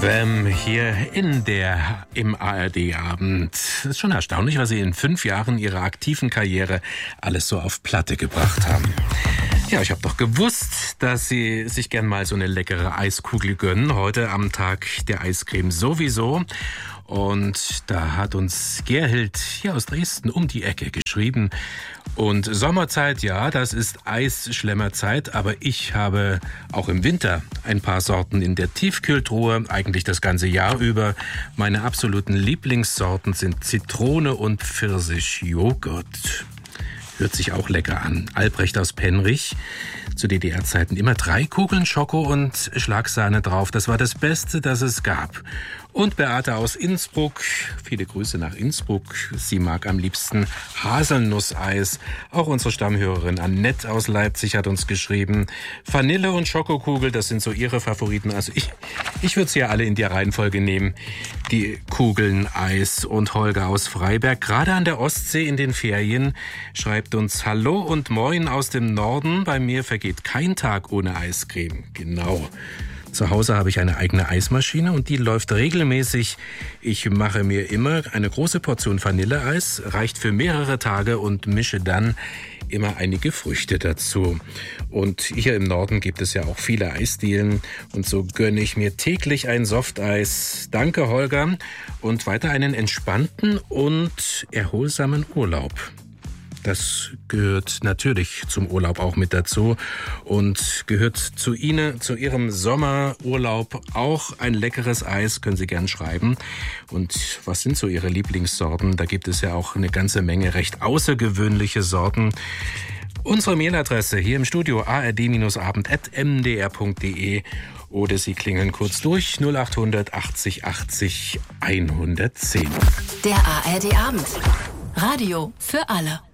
Wham hier im ARD-Abend. Es ist schon erstaunlich, was sie in 5 Jahren ihrer aktiven Karriere alles so auf Platte gebracht haben. Ja, ich habe doch gewusst, dass Sie sich gern mal so eine leckere Eiskugel gönnen. Heute am Tag der Eiscreme sowieso. Und da hat uns Gerhild hier aus Dresden um die Ecke geschrieben. Und Sommerzeit, ja, das ist Eisschlemmerzeit, aber ich habe auch im Winter ein paar Sorten in der Tiefkühltruhe, eigentlich das ganze Jahr über. Meine absoluten Lieblingssorten sind Zitrone und Pfirsichjoghurt. Hört sich auch lecker an. Albrecht aus Penrich, zu DDR-Zeiten immer 3 Kugeln Schoko und Schlagsahne drauf. Das war das Beste, das es gab. Und Beate aus Innsbruck, viele Grüße nach Innsbruck. Sie mag am liebsten Haselnusseis. Auch unsere Stammhörerin Annette aus Leipzig hat uns geschrieben. Vanille und Schokokugel, das sind so ihre Favoriten. Also ich würde sie ja alle in der Reihenfolge nehmen. Die Kugeln Eis. Und Holger aus Freiberg, gerade an der Ostsee in den Ferien, schreibt uns: Hallo und Moin aus dem Norden. Bei mir vergeht kein Tag ohne Eiscreme. Genau. Zu Hause habe ich eine eigene Eismaschine und die läuft regelmäßig. Ich mache mir immer eine große Portion Vanilleeis, reicht für mehrere Tage und mische dann immer einige Früchte dazu. Und hier im Norden gibt es ja auch viele Eisdielen und so gönne ich mir täglich ein Softeis. Danke, Holger, und weiter einen entspannten und erholsamen Urlaub. Das gehört natürlich zum Urlaub auch mit dazu und gehört zu Ihnen, zu Ihrem Sommerurlaub auch ein leckeres Eis, können Sie gern schreiben. Und was sind so Ihre Lieblingssorten? Da gibt es ja auch eine ganze Menge recht außergewöhnliche Sorten. Unsere Mailadresse hier im Studio ard-abend@mdr.de oder Sie klingeln kurz durch 0800 80 80 110. Der ARD Abend. Radio für alle.